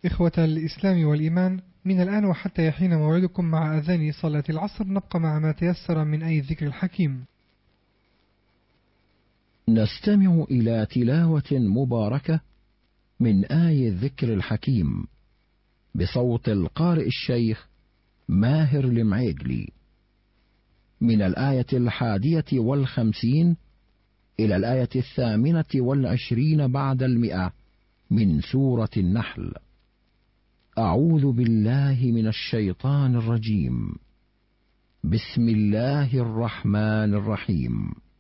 إخوة الإسلام والإيمان، من الآن وحتى يحين موعدكم مع أذان صلاة العصر نبقى مع ما تيسر من آي الذكر الحكيم. نستمع إلى تلاوة مباركة من آي الذكر الحكيم بصوت القارئ الشيخ ماهر المعيقلي، من الآية 51 إلى الآية 28 بعد 100 من سورة النحل. أعوذ بالله من الشيطان الرجيم. بسم الله الرحمن الرحيم.